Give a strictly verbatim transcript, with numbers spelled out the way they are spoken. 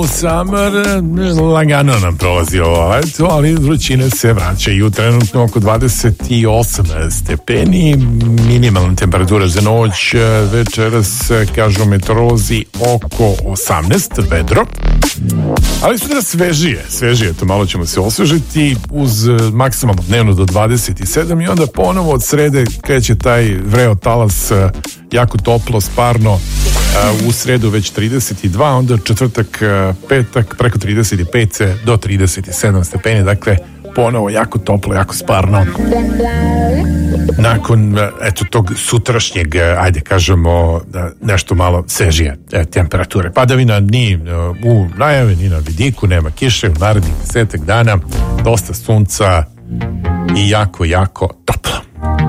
Cruel Summer, lagano nam prolazi ovo leto, ali vrućine se vraćaju trenutno oko dvadeset osam stepeni, minimalna temperatura za noć, večeras kažu meteorolozi oko osamnaest, vedro, ali sutra svežije, svežije, to malo ćemo se osvežiti uz maksimalno dnevno do dvadeset sedam i onda ponovo od srede kreće taj vreo talas, jako toplo, sparno, u sredu već trideset dva, onda četvrtak, petak preko trideset pet do trideset sedam stepeni, dakle ponovo jako toplo, jako sparno. Nakon eto tog sutrašnjeg, ajde kažemo nešto malo svežije temperature. Padavina ni u najavi, ni na vidiku, nema kiše u narednih desetak dana, dosta sunca i jako, jako toplo.